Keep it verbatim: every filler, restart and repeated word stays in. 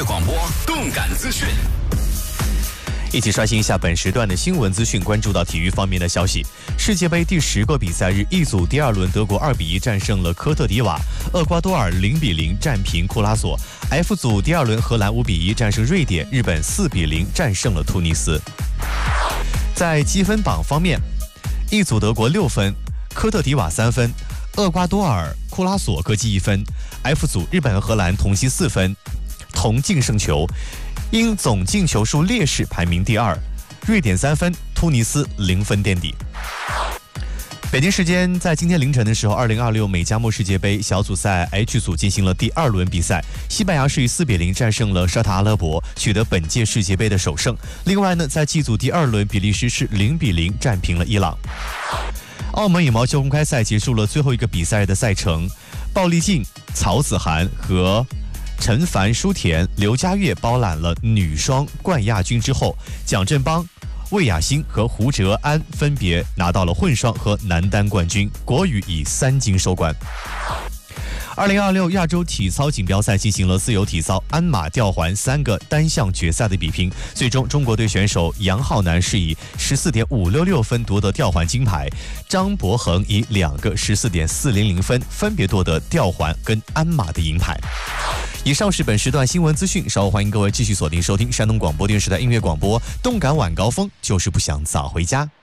广播动感资讯。 一起刷新一下本时段的新闻资讯，关注到体育方面的消息。世界杯第十个比赛日，一组第二轮，德国二比一战胜了科特迪瓦，厄瓜多尔零比零战平库拉索。F 组第二轮，荷兰五比一战胜瑞典，日本四比零战胜了突尼斯。在积分榜方面，一组德国六分，科特迪瓦三分，厄瓜多尔、库拉索各积一分。F 组日本和荷兰同积四分，同进胜球。因总进球数劣势排名第二，瑞典三分，突尼斯零分垫底。北京时间在今天凌晨的时候，二零二六美加墨世界杯小组赛 H 组进行了第二轮比赛，西班牙是以四比零战胜了沙特阿拉伯，取得本届世界杯的首胜。另外呢，在 G 组第二轮，比利时是零比零战平了伊朗。澳门羽毛球公开赛结束了最后一个比赛的赛程，鲍丽静、曹子涵和陈凡、舒田、刘佳悦包揽了女双冠亚军之后，蒋振邦、魏雅欣和胡哲安分别拿到了混双和男单冠军，国羽以三金收官。二零二六亚洲体操锦标赛进行了自由体操鞍马吊环三个单项决赛的比拼，最终中国队选手杨浩南是以十四点五六六分夺得吊环金牌，张博恒以两个十四点四零零分分别夺得吊环跟鞍马的银牌。以上是本时段新闻资讯，稍后欢迎各位继续锁定收听山东广播电视台音乐广播，动感晚高峰，就是不想早回家。